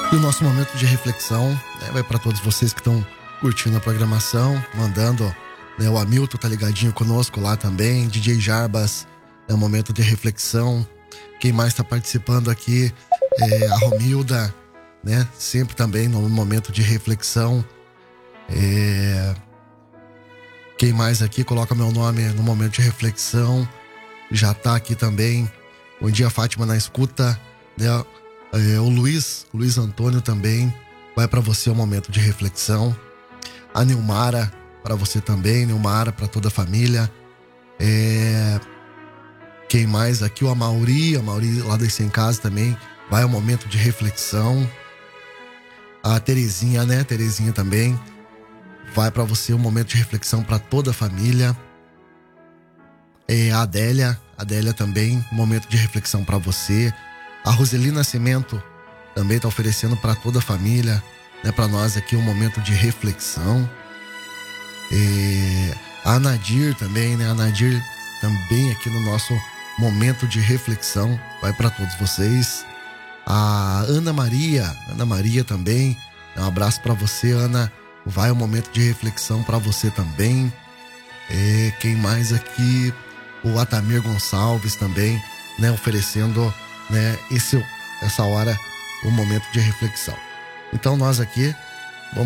E o nosso momento de reflexão, né, vai para todos vocês que estão curtindo a programação, mandando, né, o Hamilton tá ligadinho conosco lá também, DJ Jarbas, é um momento de reflexão. Quem mais tá participando aqui é a Romilda, né, sempre também no momento de reflexão. Quem mais aqui coloca meu nome no momento de reflexão, já tá aqui também. Bom dia, Fátima na escuta, né? O Luiz Antônio também, vai para você o momento de reflexão. A Nilmara, para você também, Nilmara, para toda a família. Quem mais aqui? O Amauri lá da Sem Casa também, vai ao momento de reflexão. A Terezinha, né? Terezinha também, vai para você um momento de reflexão para toda a família. A Adélia também, momento de reflexão para você. A Roseli Nascimento também tá oferecendo para toda a família, né? Para nós aqui um momento de reflexão. A Nadir também, né? A Nadir também aqui no nosso momento de reflexão, vai para todos vocês. A Ana Maria também, um abraço para você, Ana, vai um momento de reflexão para você também. Quem mais aqui? O Atamir Gonçalves também, né, oferecendo, né, essa hora, o momento de reflexão. Então nós aqui